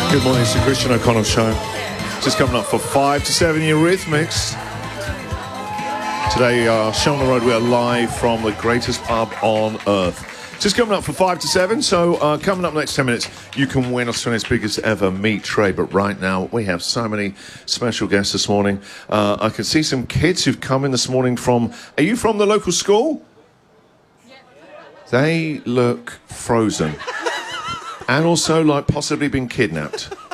Good morning, it's the Christian O'Connell Show. Just coming up for 5 to 7 Eurythmics. Today, show on the road, we are live from the greatest pub on earth. Just coming up for 5 to 7, so coming up next 10 minutes, you can win Australia's biggest ever meat tray. But right now, we have so many special guests this morning. I can see some kids who've come in this morning from... Are you from the local school? Yeah. They look frozen. And also like possibly been kidnapped.